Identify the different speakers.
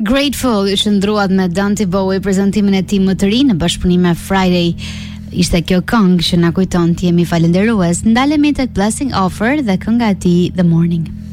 Speaker 1: Grateful qëndruat me Dante Bowie, prezantimin e tij më të ri në bashkëpunim me Friday. Ishte kjo këngë që na kujton të jemi falënderues. Ndalemi tek Blessing Offer dhe kënga e tij The Morning.